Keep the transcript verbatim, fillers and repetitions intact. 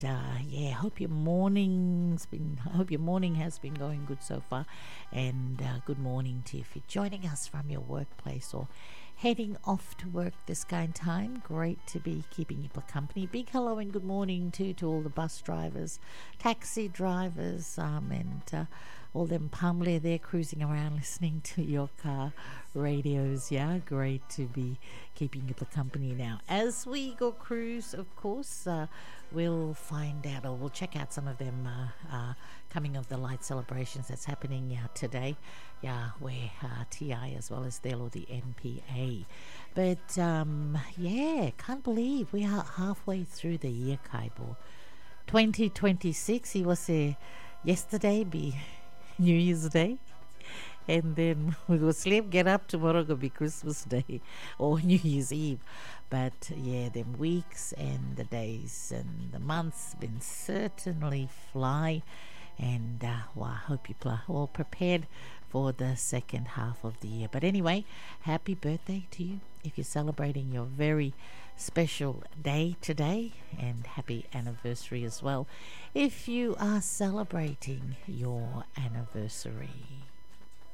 Uh, yeah, hope your morning's been. I hope your morning has been going good so far, and uh, good morning to you if you're joining us from your workplace or heading off to work this kind of time. Great to be keeping you company. Big hello and good morning too to all the bus drivers, taxi drivers, um, and uh, all them pumble there cruising around listening to your car radios. Yeah, great to be keeping you company now. As we go cruise, of course, uh, we'll find out or we'll check out some of them uh, uh, coming of the light celebrations that's happening uh, today. Yeah, where uh, T I as well as Thel or the N P A. But um, yeah, can't believe we are halfway through the year, Kaibo. twenty twenty-six, he was there yesterday, be New Year's Day. And then we will sleep, get up, tomorrow will be Christmas Day or New Year's Eve. But yeah, them weeks and the days and the months been certainly fly. And uh, well, I hope you are all prepared for the second half of the year. But anyway, happy birthday to you if you're celebrating your very special day today, and happy anniversary as well if you are celebrating your anniversary.